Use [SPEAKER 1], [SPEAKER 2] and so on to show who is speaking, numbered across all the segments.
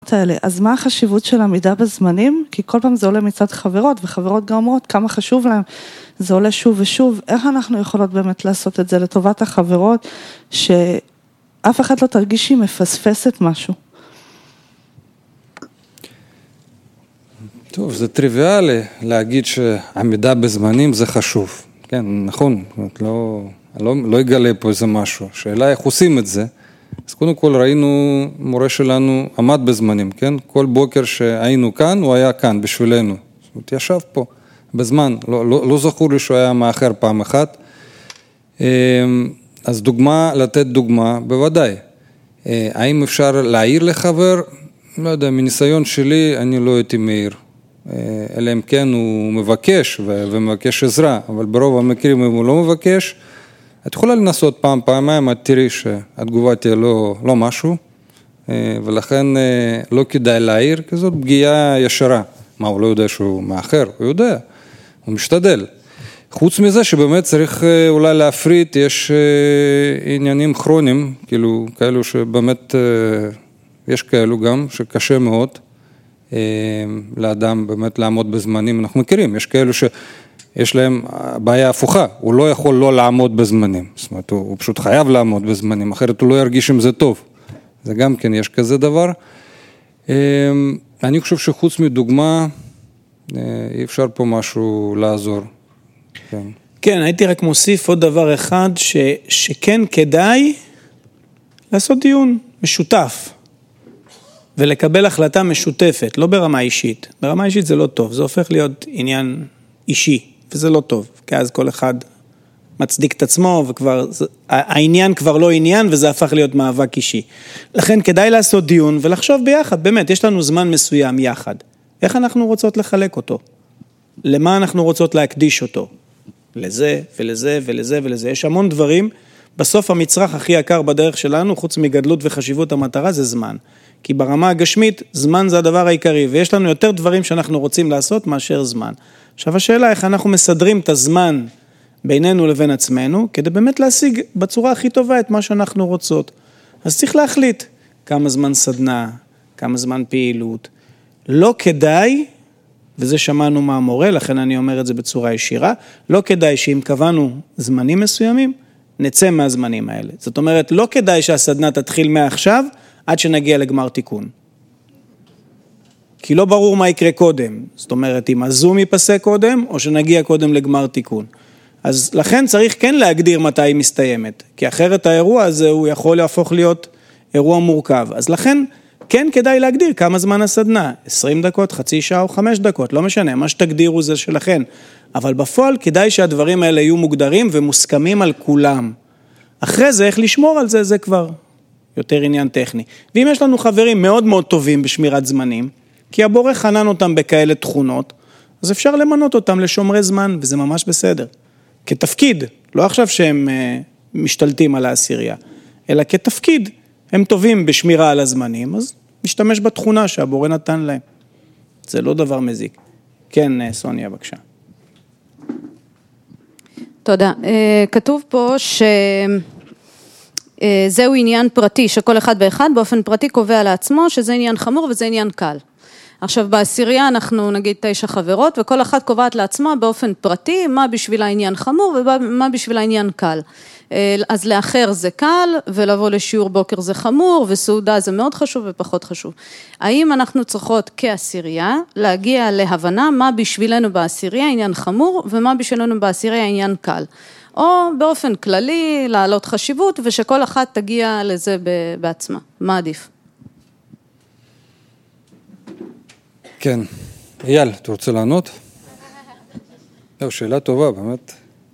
[SPEAKER 1] המקומות האלה. אז מה החשיבות של עמידה בזמנים? כי כל פעם זה עולה מצד חברות, וחברות גם אומרות כמה חשוב להם. זה עולה שוב ושוב. איך אנחנו יכולות באמת לעשות את זה לטובת החברות, שאף אחד לא תרגיש שהיא מפספסת משהו?
[SPEAKER 2] טוב, זה טריוויאלי להגיד שעמידה בזמנים זה חשוב. כן, נכון, לא יגלה פה איזה משהו. שאלה איך עושים את זה. אז קודם כל ראינו, מורה שלנו עמד בזמנים, כן? כל בוקר שהיינו כאן, הוא היה כאן בשבילנו. זאת אומרת, ישב פה בזמן, לא זכור לי שהוא היה מאחר פעם אחת. אז לתת דוגמה, בוודאי. האם אפשר להעיר לחבר? לא יודע, מניסיון שלי אני לא הייתי מעיר. אלא אם כן הוא מבקש ומבקש עזרה, אבל ברוב המקרים אם הוא לא מבקש, את יכולה לנסות פעמיים, את תראי שהתגובה תהיה לא משהו, ולכן לא כדאי להעיר, כי זאת פגיעה ישרה. מה, הוא לא יודע שהוא מאחר? הוא יודע, הוא משתדל. חוץ מזה שבאמת צריך אולי להפריד, יש עניינים כרוניים, כאילו כאלו שבאמת, יש כאלו גם, שקשה מאוד, לאדם באמת לעמוד בזמנים, אנחנו מכירים, יש כאלו שיש להם בעיה הפוכה, הוא לא יכול לא לעמוד בזמנים, זאת אומרת, הוא פשוט חייב לעמוד בזמנים, אחרת הוא לא ירגיש אם זה טוב, זה גם כן, יש כזה דבר. אני חושב שחוץ מדוגמה, אי אפשר פה משהו לעזור.
[SPEAKER 3] כן, הייתי רק מוסיף עוד דבר אחד, שכן כדאי לעשות דיון משותף, ולקבל החלטה משותפת, לא ברמה אישית. ברמה אישית זה לא טוב, זה הופך להיות עניין אישי, וזה לא טוב, כי אז כל אחד מצדיק את עצמו, וכבר, העניין כבר לא עניין, וזה הפך להיות מאבק אישי. לכן כדאי לעשות דיון, ולחשוב ביחד, באמת, יש לנו זמן מסוים יחד. איך אנחנו רוצות לחלק אותו? למה אנחנו רוצות להקדיש אותו? לזה, ולזה, ולזה, ולזה. יש המון דברים, בסוף המצרך הכי יקר בדרך שלנו, חוץ מגדלות וחשיבות המטרה, זה זמן. כי ברמה הגשמית, זמן זה הדבר העיקרי, ויש לנו יותר דברים שאנחנו רוצים לעשות מאשר זמן. עכשיו השאלה, איך אנחנו מסדרים את הזמן בינינו לבין עצמנו, כדי באמת להשיג בצורה הכי טובה את מה שאנחנו רוצות. אז צריך להחליט כמה זמן סדנה, כמה זמן פעילות. לא כדאי, וזה שמענו מהמורה, לכן אני אומר את זה בצורה ישירה, לא כדאי שאם קבענו זמנים מסוימים, נצא מהזמנים האלה. זאת אומרת, לא כדאי שהסדנה תתחיל מעכשיו, עד שנגיע לגמר תיקון. כי לא ברור מה יקרה קודם. זאת אומרת, אם הזום ייפסק קודם, או שנגיע קודם לגמר תיקון. אז לכן צריך כן להגדיר מתי היא מסתיימת. כי אחרת האירוע הזה הוא יכול להפוך להיות אירוע מורכב. אז לכן כן כדאי להגדיר כמה זמן הסדנה. 20 דקות, חצי שעה או 5 דקות. לא משנה, מה שתגדירו זה שלכן. אבל בפועל כדאי שהדברים האלה יהיו מוגדרים ומוסכמים על כולם. אחרי זה, איך לשמור על זה, זה כבר יותר עניין טכני. ואם יש לנו חברים מאוד מאוד טובים בשמירת זמנים, כי הבורא חנן אותם בכאלה תכונות, אז אפשר למנות אותם לשומרי זמן, וזה ממש בסדר. כתפקיד, לא עכשיו שהם משתלטים על העשירייה, אלא כתפקיד, הם טובים בשמירה על הזמנים, אז נשתמש בתכונה שהבורא נתן להם. זה לא דבר מזיק. כן, סוניה, בבקשה.
[SPEAKER 4] תודה. כתוב פה זהו עניין פרטי, שכל אחד ואחד באופן פרטי קובע לעצמו, שזה עניין חמור וזה עניין קל. עכשיו בעשירייה אנחנו נגיד 9 חברות, וכל אחת קובעת לעצמה באופן פרטי, מה בשביל העניין חמור ומה בשביל העניין קל. אז לאחר זה קל, ולבוא לשיעור בוקר זה חמור, וסעודה זה מאוד חשוב ופחות חשוב. האם אנחנו צריכות כעשירייה להגיע להבנה מה בשבילנו בעשירייה עניין חמור, ומה בשבילנו בעשירייה עניין קל. או באופן כללי להעלות חשיבות, ושכל אחת תגיע לזה בעצמה. מה עדיף?
[SPEAKER 2] כן. אייל, אתה רוצה לענות? לא, שאלה טובה, באמת.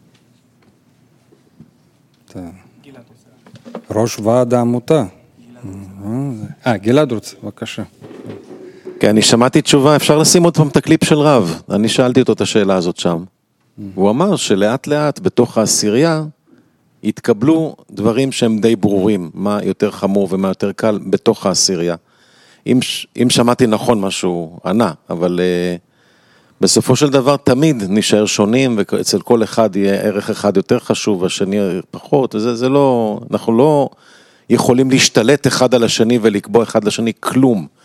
[SPEAKER 2] ראש ועד העמותה. גלעד רוצה, בבקשה.
[SPEAKER 5] כן, אני שמעתי תשובה, אפשר לשים עוד פעם את הקליפ של רב. אני שאלתי אותו את השאלה הזאת שם. הוא אמר שלאט לאט בתוך העשירייה התקבלו דברים שהם די ברורים, מה יותר חמור ומה יותר קל בתוך העשירייה. אם שמעתי נכון משהו ענה, אבל בסופו של דבר תמיד נשאר שונים, ואצל כל אחד יהיה ערך אחד יותר חשוב, והשני פחות, אנחנו לא יכולים להשתלט אחד על השני ולקבוע אחד לשני כלום.